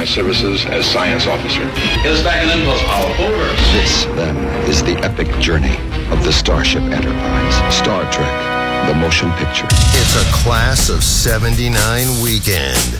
my services as science officer. Get us back in impulse power. Over. This, then, is the epic journey of the Starship Enterprise. Star Trek, the motion picture. It's a Class of '79 weekend.